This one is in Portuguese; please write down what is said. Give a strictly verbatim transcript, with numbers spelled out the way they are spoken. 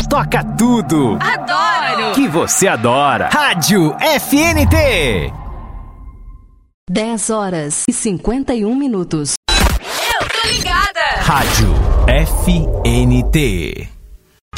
toca tudo. Adoro! Que você adora. Rádio F N T. dez horas e cinquenta e um minutos. Eu tô ligada! Rádio F N T.